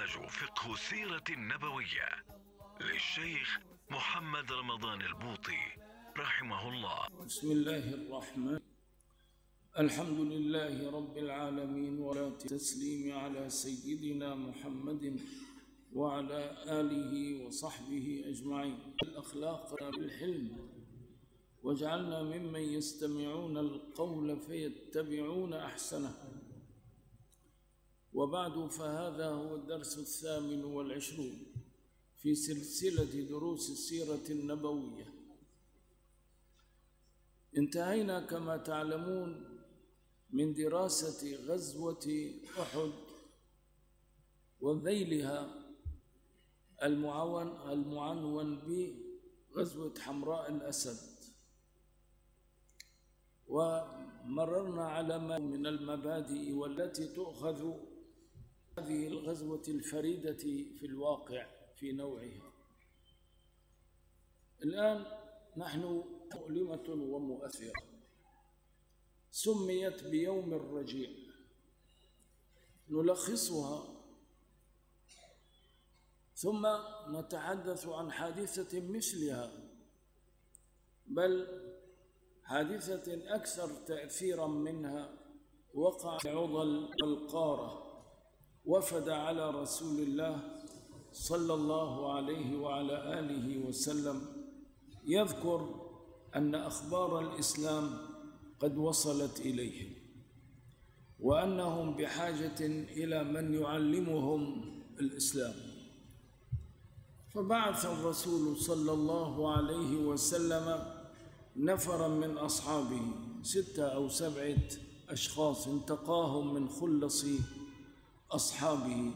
برنامج فقه السيرة النبوية للشيخ محمد رمضان البوطي رحمه الله. بسم الله الرحمن. الحمد لله رب العالمين، ولا تسليم على سيدنا محمد وعلى آله وصحبه أجمعين. الأخلاق بالحلم، واجعلنا ممن يستمعون القول فيتبعون أحسنه. وبعد، فهذا هو الدرس 28 في سلسلة دروس السيرة النبوية. انتهينا كما تعلمون من دراسة غزوة أحد وذيلها المعنون بغزوة حمراء الأسد، ومررنا على ما من المبادئ والتي تؤخذ هذه الغزوة الفريدة في الواقع في نوعها. الآن نحن مؤلمة ومؤثرة، سميت بيوم الرجيع. نلخصها ثم نتحدث عن حادثة مثلها، بل حادثة أكثر تأثيرا منها وقع عضل القارة، وفد على رسول الله صلى الله عليه وعلى آله وسلم يذكر أن أخبار الإسلام قد وصلت إليهم، وأنهم بحاجة إلى من يعلمهم الإسلام. فبعث الرسول صلى الله عليه وسلم نفرا من أصحابه، 6 أو 7 أشخاص انتقاهم من خلص أصحابه